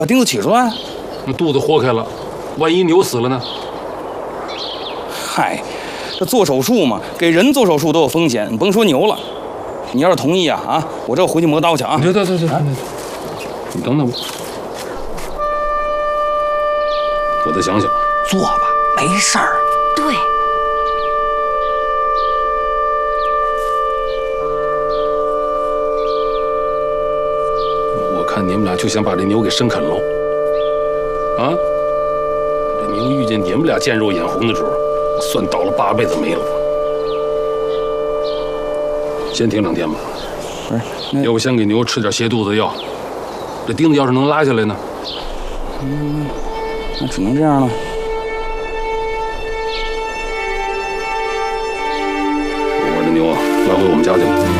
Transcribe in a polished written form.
把钉子取出来？ 那肚子豁开了，万一牛死了呢？ 嗨，这做手术嘛，给人做手术都有风险，你甭说牛了。你要是同意啊，我这回去磨刀去啊。 对，你等等我，我再想想。 做吧，没事儿。 对。 我看你们俩就想把这牛给生啃喽。啊！这牛遇见你们俩见肉眼红的主，算倒了8辈子霉了。先停2天吧。 不是， 要不先给牛吃点泻肚子药。这钉子要是能拉下来呢？ 那只能这样了。 我把这牛啊拉回我们家去了。